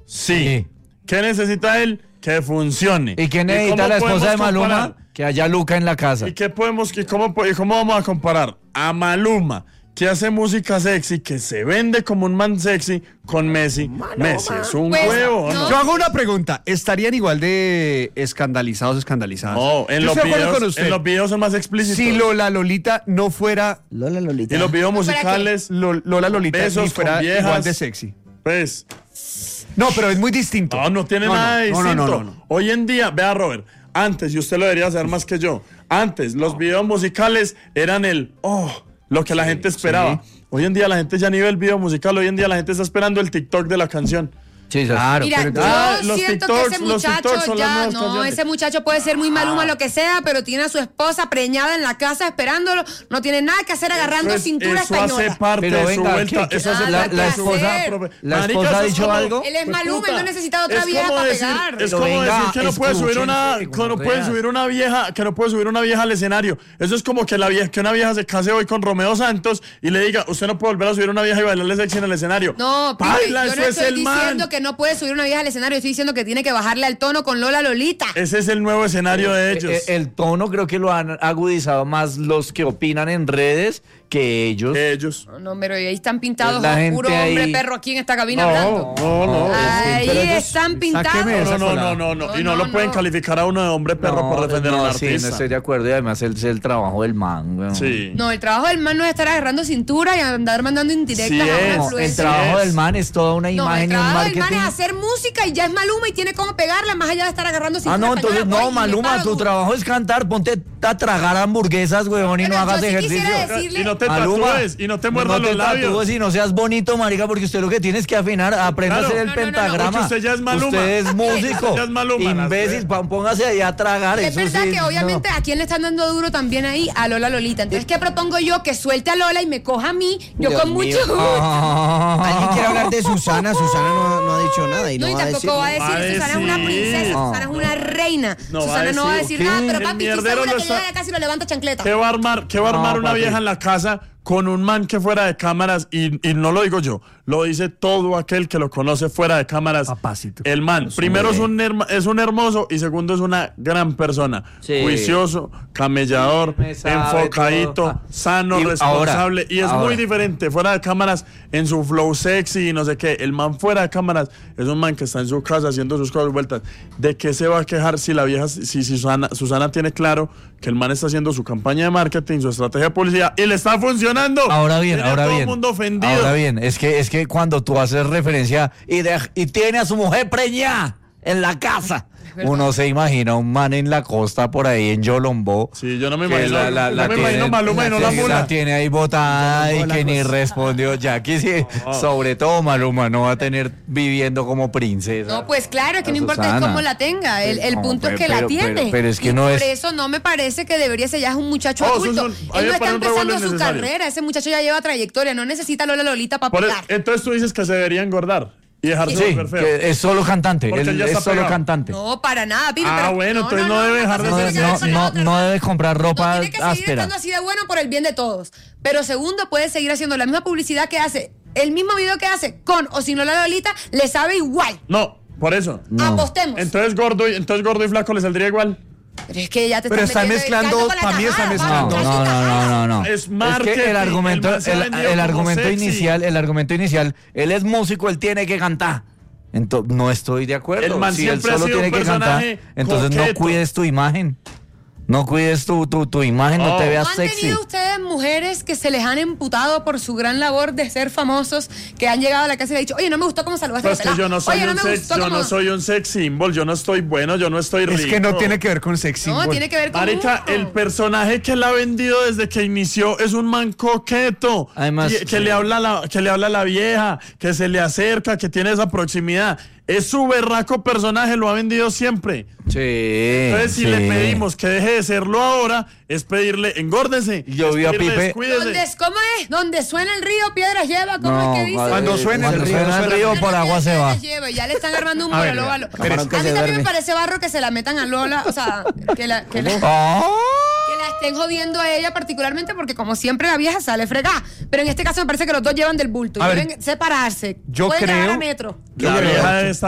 Sí. ¿Qué necesita él? Que funcione. ¿Y qué necesita la esposa de Maluma? Que haya Luca en la casa. ¿Y cómo vamos a comparar a Maluma, que hace música sexy, que se vende como un man sexy, con Messi? Messi es un huevo, ¿no? Yo hago una pregunta. ¿Estarían igual de escandalizadas? No, en los videos son más explícitos. Si Lola Lolita no fuera... Lola Lolita. Y los videos musicales... Lola Lolita besos ni fuera con viejas, igual de sexy. Pues... No, pero es muy distinto. No tiene nada de distinto. No. Hoy en día, vea, Robert, antes, y usted lo debería saber más que yo, antes los videos musicales eran lo que la gente esperaba. Sí. Hoy en día la gente ya ni ve el video musical, hoy en día la gente está esperando el TikTok de la canción. Sí, claro. Mira, yo siento que ese muchacho ese muchacho puede ser muy Maluma, lo que sea, pero tiene a su esposa preñada en la casa esperándolo, no tiene nada que hacer agarrando cintura española. Eso hace parte de su vuelta. Eso hace parte de su vuelta. ¿La esposa ha dicho algo? Él es Maluma, él no necesita otra vieja para pegar. Es como decir que no puede subir una vieja al escenario. Eso es como que una vieja se case hoy con Romeo Santos y le diga, usted no puede volver a subir una vieja y bailarle sexy en el escenario. No, Paila, yo no estoy diciendo que no puede subir una vieja al escenario, estoy diciendo que tiene que bajarle al tono con Lola Lolita. Ese es el nuevo escenario de ellos. El tono creo que lo han agudizado más los que opinan en redes que ellos. No, pero ahí están pintados la puro gente hombre ahí... perro aquí en esta cabina hablando. No. Ahí están pintados. No. Y no lo pueden calificar a uno de hombre perro por defender a un artista. Sí, no estoy de acuerdo. Y además es el trabajo del man, güey. Sí. No, el trabajo del man no es estar agarrando cintura y andar mandando indirectas a una influencer. El trabajo del man es toda una imagen y un marketing. El trabajo del man es hacer música y ya es Maluma y tiene cómo pegarla más allá de estar agarrando cintura. No, entonces no, Maluma, tu trabajo es cantar, ponte a tragar hamburguesas, weón, y no hagas ejercicio. Y no te tatúes, y no te muerdas los labios. Y no seas bonito, marica, porque usted lo que tiene es que afinar, aprenda a hacer el pentagrama. Usted ya es Maluma. Usted es músico. Usted es Maluma, imbécil, póngase ahí a tragar. Es verdad que obviamente a quién le están dando duro también ahí, a Lola Lolita. Entonces, ¿qué propongo yo? Que suelte a Lola y me coja a mí. Yo con mucho gusto. ¿Alguien quiere hablar de Susana? Susana no ha dicho nada. Y tampoco va a decir, Susana es una princesa, Susana es una reina. Susana no va a decir nada, pero papi, estoy segura que llega a la casa y lo levanta chancleta. ¿Qué va a armar una vieja en la casa con un man que fuera de cámaras? Y no lo digo yo, lo dice todo aquel que lo conoce fuera de cámaras. Papacito. El man, primero es un hermoso y segundo es una gran persona. Sí. Juicioso, camellador, enfocadito, sano, responsable. Y es muy diferente fuera de cámaras en su flow sexy y no sé qué. El man fuera de cámaras es un man que está en su casa haciendo sus cosas vueltas. ¿De qué se va a quejar si la vieja, si Susana tiene claro que el man está haciendo su campaña de marketing, su estrategia de publicidad y le está funcionando? Ahora bien. Todo el mundo ofendido. Ahora bien, es que cuando tú haces referencia y tiene a su mujer preñada en la casa, uno se imagina un man en la costa por ahí en Yolombó. Sí, yo no me imagino. Me imagino Maluma y no la mula. La tiene ahí botada y que ni respondió. Jackie, sí, sobre todo Maluma no va a tener viviendo como princesa. No, pues claro, es que no importa cómo la tenga. El punto es que la tiene. Pero es que no por es. Por eso no me parece que debería ser ya un muchacho adulto. Él no está empezando su carrera. Ese muchacho ya lleva trayectoria. No necesita Lola Lolita para pegar. Entonces tú dices que se debería engordar y dejarse volver feo. Que es solo cantante. Él es solo cantante. No, para nada, pibe. Bueno, entonces no debe dejar de ser. No debe comprar ropa áspera. Tiene que seguir estando así de bueno por el bien de todos. Pero segundo, puede seguir haciendo la misma publicidad que hace, el mismo video que hace con o sin Lola Lolita, le sabe igual. No, por eso. Apostemos. Entonces gordo y flaco le saldría igual. Pero es que ya te están mezclando, para mí están mezclando. No. Es que el argumento inicial, él es músico, él tiene que cantar. Entonces, no estoy de acuerdo. El man si él solo tiene que cantar, entonces coqueto. No cuides tu imagen. No cuides tu imagen, no te veas sexy. ¿Han tenido ustedes mujeres que se les han emputado por su gran labor de ser famosos, que han llegado a la casa y le han dicho, oye, no me gustó cómo saludaste a la pelada? Yo no soy un sex symbol, yo no estoy bueno, yo no estoy rico. Es que no tiene que ver con sex symbol. No, tiene que ver con marica, el personaje que él ha vendido desde que inició es un man coqueto. Además, que le habla a la vieja, que se le acerca, que tiene esa proximidad. Es su berraco personaje, lo ha vendido siempre. Sí. Entonces, si le pedimos que deje de serlo ahora, es pedirle, engórdese. Yo vi a Pipe. ¿Cómo es? Donde suena el río, piedras lleva. ¿Cómo es que dice? Cuando suena el río, por agua se va. Ya le están armando un monólogo a Lola. A mí también me parece barro que se la metan a Lola. O sea, que la estén jodiendo a ella particularmente porque como siempre la vieja sale fregada. Pero en este caso me parece que los dos llevan del bulto. Deben separarse. Yo pueden creo. llegar a metro. La vieja